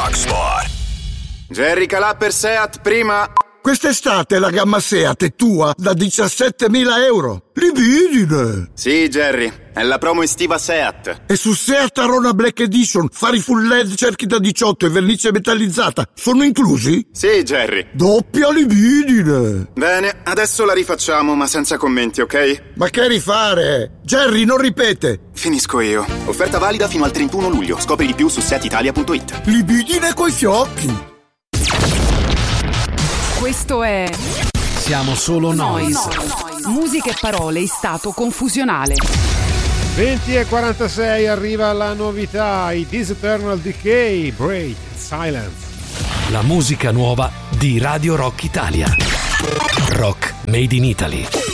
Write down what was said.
Rock Sport. Jerry Calà per Seat, prima. Quest'estate la gamma Seat è tua da 17.000 euro. Libidine! Sì, Jerry, è la promo estiva Seat. E su Seat Arona Black Edition, fari full LED, cerchi da 18 e vernice metallizzata sono inclusi? Sì, Jerry. Doppia libidine! Bene, adesso la rifacciamo, ma senza commenti, ok? Ma che rifare? Jerry, non ripete! Finisco io. Offerta valida fino al 31 luglio. Scopri di più su setitalia.it. Libidine coi fiocchi! Questo è Siamo solo Noise. Musica e parole in stato confusionale. 20:46 arriva la novità, i This Eternal Decay, Break, Silence. La musica nuova di Radio Rock Italia. Rock Made in Italy.